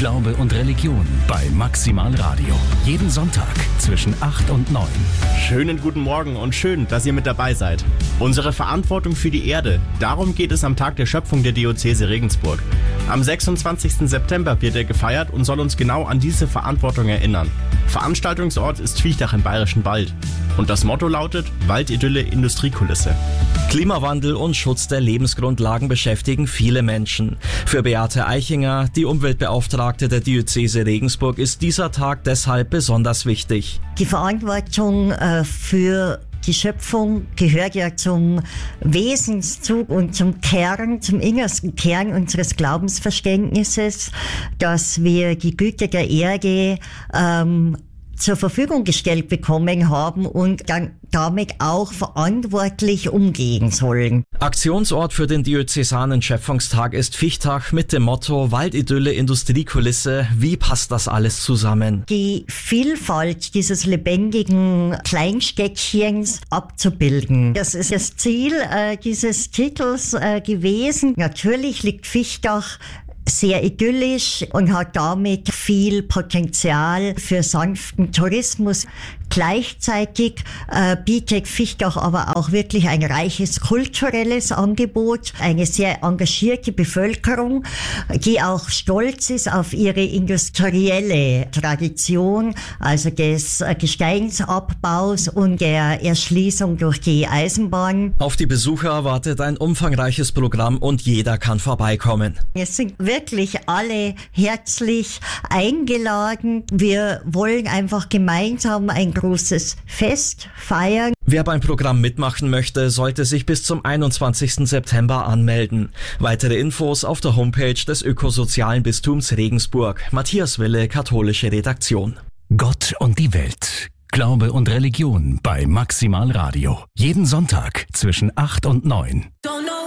Glaube und Religion bei Maximal Radio. Jeden Sonntag zwischen 8 und 9. Schönen guten Morgen und schön, dass ihr mit dabei seid. Unsere Verantwortung für die Erde, darum geht es am Tag der Schöpfung der Diözese Regensburg. Am 26. September wird er gefeiert und soll uns genau an diese Verantwortung erinnern. Veranstaltungsort ist Viechtach im Bayerischen Wald. Und das Motto lautet: Waldidylle, Industriekulisse. Klimawandel und Schutz der Lebensgrundlagen beschäftigen viele Menschen. Für Beate Eichinger, die Umweltbeauftragte der Diözese Regensburg, ist dieser Tag deshalb besonders wichtig. Die Verantwortung für die Schöpfung gehört ja zum Wesenszug und zum Kern, zum innersten Kern unseres Glaubensverständnisses, dass wir die Güter der Erde zur Verfügung gestellt bekommen haben und dann damit auch verantwortlich umgehen sollen. Aktionsort für den diözesanen Schöpfungstag ist Viechtach mit dem Motto Waldidylle, Industriekulisse. Wie passt das alles zusammen? Die Vielfalt dieses lebendigen Kleinstädtchens abzubilden. Das ist das Ziel dieses Titels gewesen. Natürlich liegt Viechtach sehr idyllisch und hat damit viel Potenzial für sanften Tourismus. Gleichzeitig bietet Viechtach aber auch wirklich ein reiches kulturelles Angebot, eine sehr engagierte Bevölkerung, die auch stolz ist auf ihre industrielle Tradition, also des Gesteinsabbaus und der Erschließung durch die Eisenbahn. Auf die Besucher wartet ein umfangreiches Programm und jeder kann vorbeikommen. Es sind wirklich alle herzlich eingeladen. Wir wollen einfach gemeinsam ein großes Fest feiern. Wer beim Programm mitmachen möchte, sollte sich bis zum 21. September anmelden. Weitere Infos auf der Homepage des Ökosozialen Bistums Regensburg. Matthias Wille, katholische Redaktion. Gott und die Welt. Glaube und Religion bei Maximal Radio. Jeden Sonntag zwischen 8 und 9.